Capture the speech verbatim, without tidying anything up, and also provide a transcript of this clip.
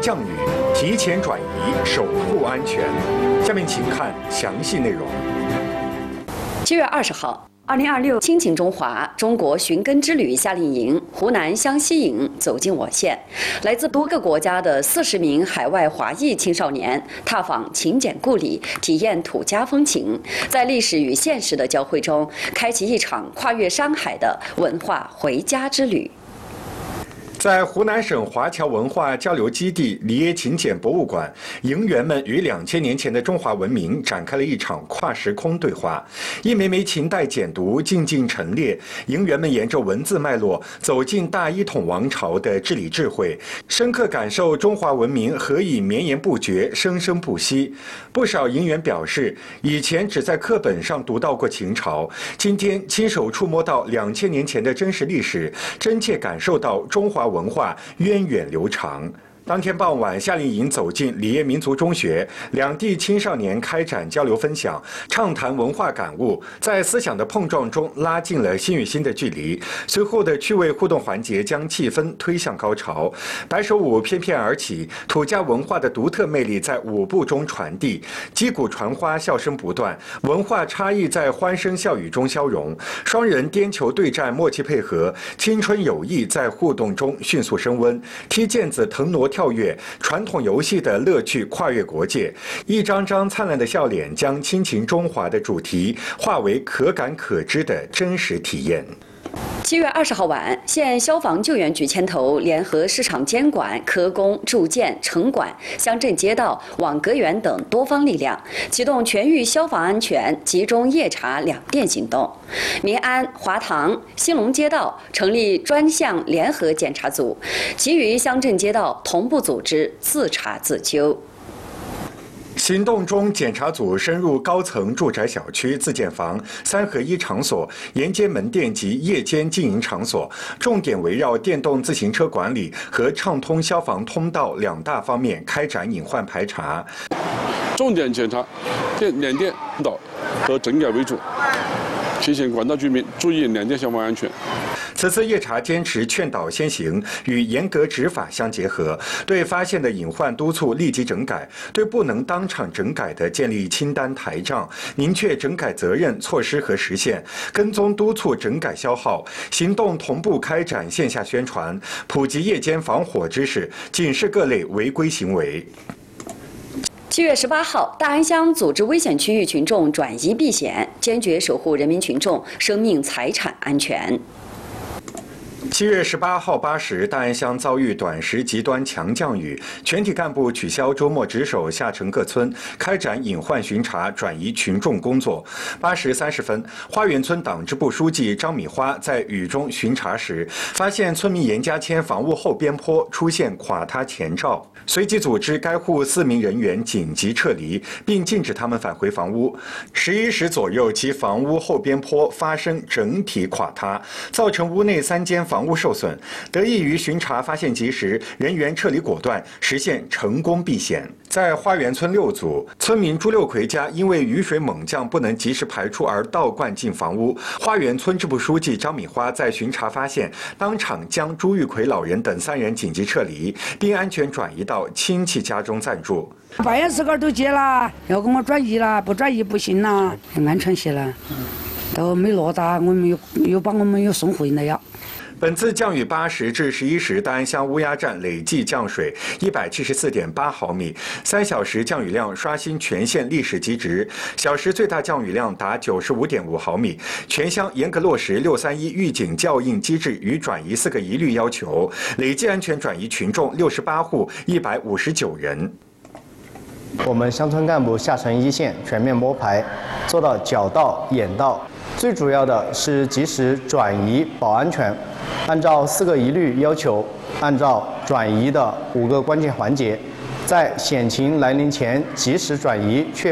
降雨，提前转移，守护安全。下面请看详细内容。 七月二十号。 二零二六亲情中华中国寻根之旅夏令营湖南湘西营走进我县，来自多个国家的四十名海外华裔青少年踏访勤俭故里，体验土家风情，在历史与现实的交汇中，开启一场跨越山海的文化回家之旅。 在湖南省华侨文化交流基地里耶勤俭博物馆，营员们与两千年前的中华文明展开了一场跨时空对话。一枚枚秦代简牍静静陈列，营员们沿着文字脉络走进大一统王朝的治理智慧，深刻感受中华文明何以绵延不绝、生生不息。不少营员表示，以前只在课本上读到过秦朝，今天亲手触摸到两千年前的真实历史，真切感受到中华文化源远流长。当天傍晚，夏令营走进里耶民族中学，两地青少年开展交流分享，畅谈文化感悟，在思想的碰撞中拉近了心与心的距离。随后的趣味互动环节将气氛推向高潮，白手舞翩翩而起，土家文化的独特魅力在舞步中传递，击鼓传花，笑声不断，文化差异在欢声笑语中消融，双人颠球对战，默契配合，青春友谊在互动中迅速升温，踢毽子、腾挪。 跳跃传统游戏的乐趣跨越国界，一张张灿烂的笑脸将亲情中华的主题化为可感可知的真实体验。 七月二十号晚，县消防救援局牵头，联合市场监管、科工、住建、城管、乡镇街道、网格员等多方力量，启动全域消防安全集中夜查两电行动。民安、华塘、兴隆街道成立专项联合检查组，其余乡镇街道同步组织自查自纠。 行动中，检查组深入高层住宅小区、自建房、三合一场所、沿街门店及夜间经营场所，重点围绕电动自行车管理和畅通消防通道两大方面开展隐患排查。 重点检查电两电通道和整改为主，提醒广大居民注意两电消防安全。 此次夜查坚持劝导先行，与严格执法相结合，对发现的隐患督促立即整改，对不能当场整改的建立清单台账，明确整改责任、措施和时限，跟踪督促整改消耗。行动同步开展线下宣传，普及夜间防火知识，警示各类违规行为。 七月十八号，大安乡组织危险区域群众转移避险，坚决守护人民群众生命财产安全。 七月十八号八时，大安乡遭遇短时极端强降雨，全体干部取消周末值守，下城各村开展隐患巡查、转移群众工作。八时三十分，花园村党支部书记张米花在雨中巡查时，发现村民严家迁房屋后边坡出现垮塌前兆，随即组织该户四名人员紧急撤离，并禁止他们返回房屋。十一时左右，其房屋后边坡发生整体垮塌，造成屋内三间房屋受损。得益于巡查发现及时，人员撤离果断，实现成功避险。在花园村六组，村民朱六奎家因为雨水猛降不能及时排出而倒灌进房屋。花园村支部书记张米花在巡查发现，当场将朱玉奎老人等三人紧急撤离，并安全转移到亲戚家中暂住。 办公室杆都接了，要给我转移了，不转移不行了，安全些了，都没落达，我们又又把我们又送回来呀。 本次降雨八时至十一时，大安乡乌鸦站累计降水一百七十四点八毫米，三小时降雨量刷新全县历史极值，小时最大降雨量达九十五点五毫米。全乡严格落实六三一预警校应机制与转移四个一律要求，累计安全转移群众六十八户一百五十九人。 我们乡村干部下沉一线，全面摸排，做到脚到眼到。最主要的是及时转移保安全，按照四个一律要求，按照转移的五个关键环节，在险情来临前及时转移，确